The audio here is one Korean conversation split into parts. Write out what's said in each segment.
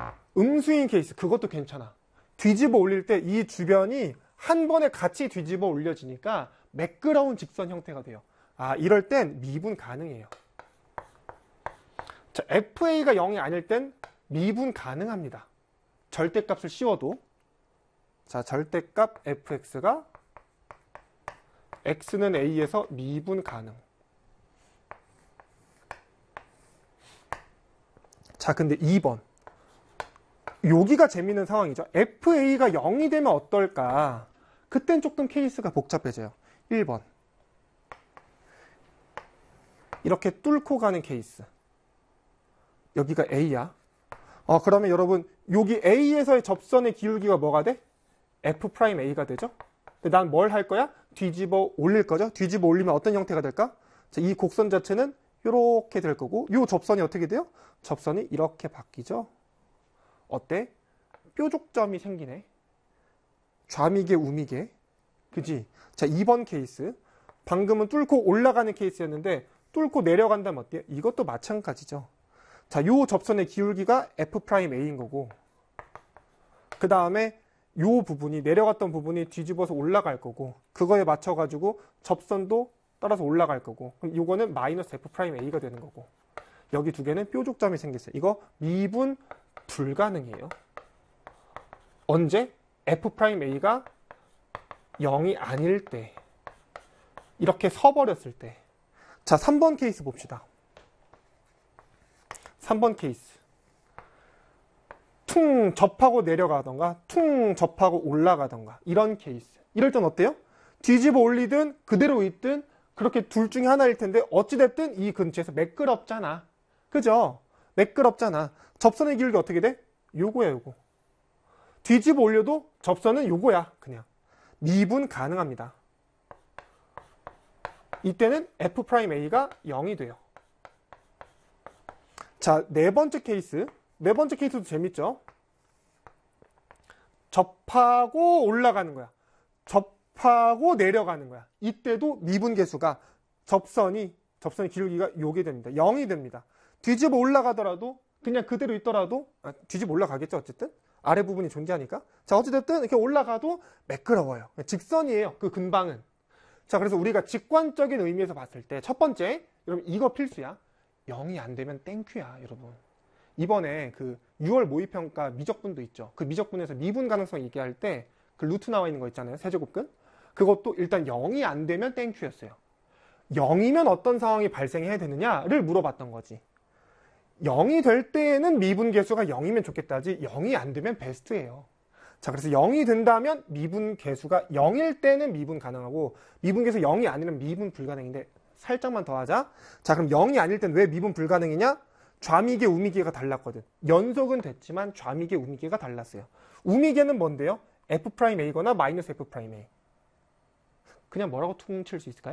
음수인 케이스, 그것도 괜찮아. 뒤집어 올릴 때 이 주변이 한 번에 같이 뒤집어 올려지니까 매끄러운 직선 형태가 돼요. 이럴 땐 미분 가능해요. 자, FA가 0이 아닐 땐 미분 가능합니다. 절대값을 씌워도. 자, 절대값 fx가 x는 a에서 미분 가능. 자, 근데 2번. 여기가 재밌는 상황이죠. FA가 0이 되면 어떨까? 그땐 조금 케이스가 복잡해져요. 1번. 이렇게 뚫고 가는 케이스. 여기가 A야. 그러면 여러분, 여기 A에서의 접선의 기울기가 뭐가 돼? F'A가 되죠? 근데 난 뭘 할 거야? 뒤집어 올릴 거죠? 뒤집어 올리면 어떤 형태가 될까? 자, 이 곡선 자체는 이렇게 될 거고, 이 접선이 어떻게 돼요? 접선이 이렇게 바뀌죠? 어때? 뾰족점이 생기네. 좌미계, 우미계. 그지? 자, 2번 케이스. 방금은 뚫고 올라가는 케이스였는데, 뚫고 내려간다면 어때요? 이것도 마찬가지죠. 자, 요 접선의 기울기가 F'A인 거고, 그 다음에 요 부분이, 내려갔던 부분이 뒤집어서 올라갈 거고, 그거에 맞춰가지고 접선도 따라서 올라갈 거고, 그럼 요거는 마이너스 F'A가 되는 거고, 여기 두 개는 뾰족점이 생겼어요. 이거 미분 불가능해요. 언제? F'A가 0이 아닐 때. 이렇게 서버렸을 때. 자, 3번 케이스 봅시다. 3번 케이스. 퉁 접하고 내려가던가 퉁 접하고 올라가던가 이런 케이스. 이럴 땐 어때요? 뒤집어 올리든 그대로 있든 그렇게 둘 중에 하나일 텐데 어찌됐든 이 근처에서 매끄럽잖아. 그죠? 매끄럽잖아. 접선의 기울기 어떻게 돼? 요거야, 요거. 뒤집어 올려도 접선은 요거야, 그냥. 미분 가능합니다. 이때는 F'A가 0이 돼요. 자, 네 번째 케이스. 네 번째 케이스도 재밌죠? 접하고 올라가는 거야. 접하고 내려가는 거야. 이때도 미분 계수가 접선의 기울기가 요게 됩니다. 0이 됩니다. 뒤집어 올라가더라도 그냥 그대로 있더라도 뒤집어 올라가겠죠, 어쨌든. 아래 부분이 존재하니까. 자, 어찌됐든 이렇게 올라가도 매끄러워요. 직선이에요, 그 근방은. 자, 그래서 우리가 직관적인 의미에서 봤을 때 첫 번째, 여러분 이거 필수야. 0이 안 되면 땡큐야, 여러분. 이번에 그 6월 모의평가 미적분도 있죠. 그 미적분에서 미분 가능성 얘기할 때 그 루트 나와 있는 거 있잖아요. 세제곱근. 그것도 일단 0이 안 되면 땡큐였어요. 0이면 어떤 상황이 발생해야 되느냐를 물어봤던 거지. 0이 될 때에는 미분 계수가 0이면 좋겠다지 0이 안 되면 베스트예요. 자, 그래서 0이 된다면 미분 계수가 0일 때는 미분 가능하고 미분 계수 0이 아니면 미분 불가능인데 살짝만 더 하자. 자, 그럼 0이 아닐 땐 왜 미분 불가능이냐? 좌미계, 우미계가 달랐거든. 연속은 됐지만 좌미계, 우미계가 달랐어요. 우미계는 뭔데요? F'A거나 마이너스 F'A. 그냥 뭐라고 퉁칠 수 있을까요?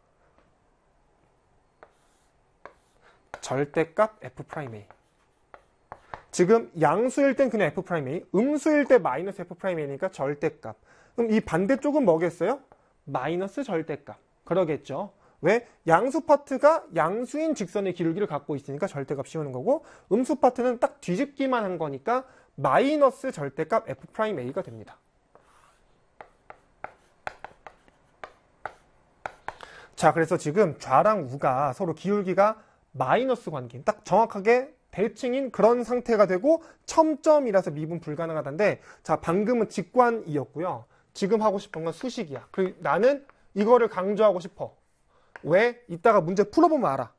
절대값 F'A. 지금 양수일 땐 그냥 F'A, 음수일 때 마이너스 F'A니까 절대값. 그럼 이 반대쪽은 뭐겠어요? 마이너스 절대값. 그러겠죠. 왜? 양수 파트가 양수인 직선의 기울기를 갖고 있으니까 절대값 씌우는 거고, 음수 파트는 딱 뒤집기만 한 거니까 마이너스 절대값 F'A가 됩니다. 자, 그래서 지금 좌랑 우가 서로 기울기가 마이너스 관계인, 딱 정확하게 대칭인 그런 상태가 되고 첨점이라서 미분 불가능하다는데, 자, 방금은 직관이었고요. 지금 하고 싶은 건 수식이야. 그리고 나는 이거를 강조하고 싶어. 왜? 이따가 문제 풀어보면 알아.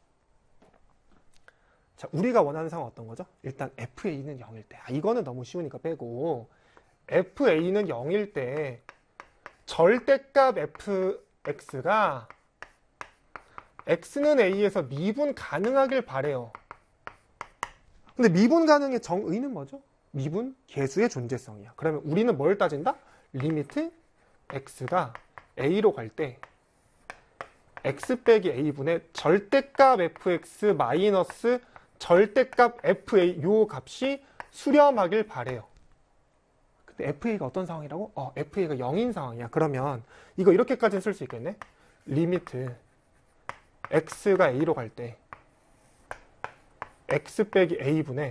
자, 우리가 원하는 상황 어떤 거죠? 일단 FA는 0일 때. 이거는 너무 쉬우니까 빼고, FA는 0일 때 절대값 fx가 x는 a에서 미분 가능하길 바래요. 근데 미분 가능의 정의는 뭐죠? 미분 계수의 존재성이야. 그러면 우리는 뭘 따진다? 리미트 x가 a로 갈 때 x 빼기 a분의 절대값 fx 마이너스 절대값 fa 요 값이 수렴하길 바래요. 근데 fa가 어떤 상황이라고? fa가 0인 상황이야. 그러면 이거 이렇게까지는 쓸 수 있겠네. 리미트 x가 a로 갈 때 x 빼기 a분의